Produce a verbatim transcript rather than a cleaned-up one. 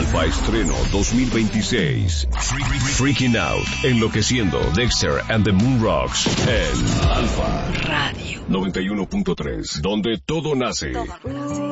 Alfa Estreno dos mil veintiséis. Freaking Out, Enloqueciendo, Dexter and the Moon Rocks en Alfa Radio noventa y uno punto tres, donde todo nace. Todo nace.